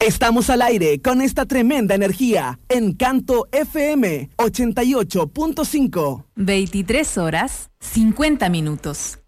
Estamos al aire con esta tremenda energía en Canto FM 88.5. 23 horas, 50 minutos.